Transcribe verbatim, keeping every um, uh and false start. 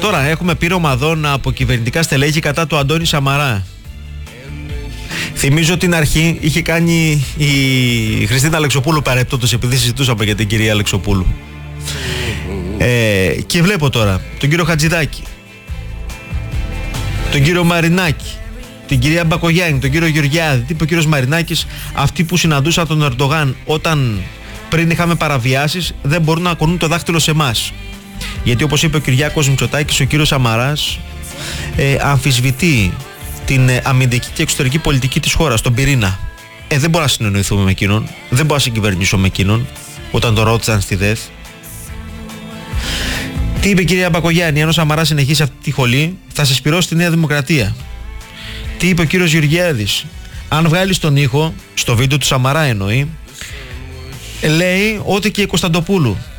Τώρα έχουμε πείρωμα δών από κυβερνητικά στελέχη κατά του Αντώνη Σαμαρά. Θυμίζω την αρχή είχε κάνει η Χριστίνα Αλεξοπούλου, παρεπτόντως, επειδή συζητούσαμε για την κυρία Αλεξοπούλου. Ε, και βλέπω τώρα τον κύριο Χατζηδάκη, τον κύριο Μαρινάκη, την κυρία Μπακογιάννη, τον κύριο Γεωργιάδη. Τι είπε ο κύριος Μαρινάκης? Αυτοί που συναντούσαν τον Ερντογάν όταν πριν είχαμε παραβιάσεις δεν μπορούν να κονούν το δάχτυλο σε εμάς. Γιατί όπως είπε ο Κυριάκος Μητσοτάκης, ο κύριος Σαμαράς ε, αμφισβητεί την ε, αμυντική και εξωτερική πολιτική της χώρας, τον πυρήνα. Ε, δεν μπορώ να συνεννοηθούμε με εκείνον, δεν μπορώ να συγκυβερνήσω με εκείνον, όταν το ρώτησαν στη ΔΕΘ. Τι είπε η κυρία Μπακογιάννη? Αν ο Σαμαράς συνεχίσει αυτή τη χολή, θα συσπυρώσει τη Νέα Δημοκρατία. Τι είπε ο κύριος Γεωργιάδης? Αν βγάλει τον ήχο, στο βίντεο του Σαμαρά εννοεί, λέει ότι και η Κωνσταντοπούλου